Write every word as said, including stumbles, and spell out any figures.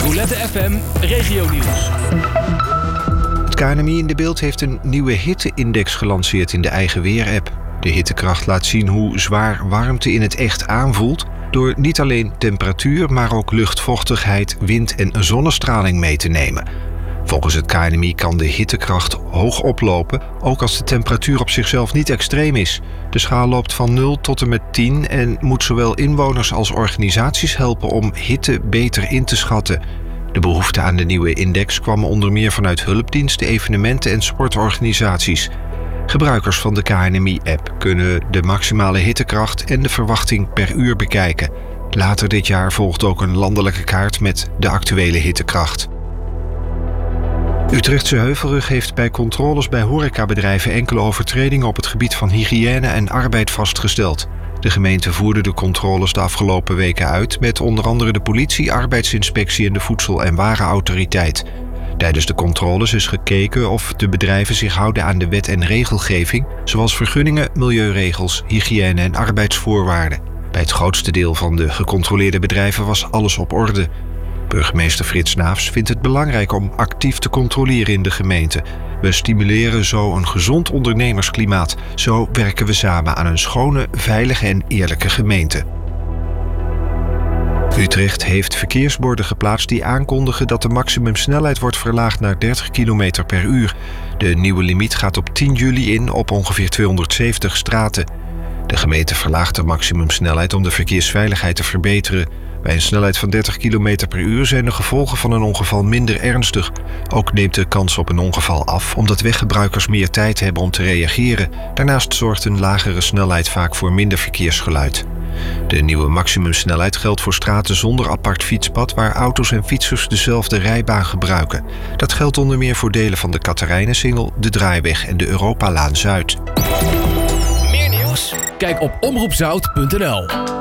Roulette F M Regionieuws. Het K N M I in de Beeld heeft een nieuwe hitte-index gelanceerd in de eigen weer-app. De hittekracht laat zien hoe zwaar warmte in het echt aanvoelt door niet alleen temperatuur, maar ook luchtvochtigheid, wind en zonnestraling mee te nemen. Volgens het K N M I kan de hittekracht hoog oplopen, ook als de temperatuur op zichzelf niet extreem is. De schaal loopt van nul tot en met tien en moet zowel inwoners als organisaties helpen om hitte beter in te schatten. De behoefte aan de nieuwe index kwam onder meer vanuit hulpdiensten, evenementen en sportorganisaties. Gebruikers van de K N M I-app kunnen de maximale hittekracht en de verwachting per uur bekijken. Later dit jaar volgt ook een landelijke kaart met de actuele hittekracht. Utrechtse Heuvelrug heeft bij controles bij horecabedrijven enkele overtredingen op het gebied van hygiëne en arbeid vastgesteld. De gemeente voerde de controles de afgelopen weken uit met onder andere de politie, arbeidsinspectie en de Voedsel- en Warenautoriteit. Tijdens de controles is gekeken of de bedrijven zich houden aan de wet en regelgeving, zoals vergunningen, milieuregels, hygiëne en arbeidsvoorwaarden. Bij het grootste deel van de gecontroleerde bedrijven was alles op orde. Burgemeester Frits Naafs vindt het belangrijk om actief te controleren in de gemeente. We stimuleren zo een gezond ondernemersklimaat. Zo werken we samen aan een schone, veilige en eerlijke gemeente. Utrecht heeft verkeersborden geplaatst die aankondigen dat de maximumsnelheid wordt verlaagd naar dertig kilometer per uur. De nieuwe limiet gaat op tien juli in op ongeveer tweehonderdzeventig straten. De gemeente verlaagt de maximumsnelheid om de verkeersveiligheid te verbeteren. Bij een snelheid van dertig kilometer per uur zijn de gevolgen van een ongeval minder ernstig. Ook neemt de kans op een ongeval af, omdat weggebruikers meer tijd hebben om te reageren. Daarnaast zorgt een lagere snelheid vaak voor minder verkeersgeluid. De nieuwe maximumsnelheid geldt voor straten zonder apart fietspad, waar auto's en fietsers dezelfde rijbaan gebruiken. Dat geldt onder meer voor delen van de Catharijnensingel, de Draaiweg en de Europalaan Zuid. Meer nieuws? Kijk op omroep zout punt n l.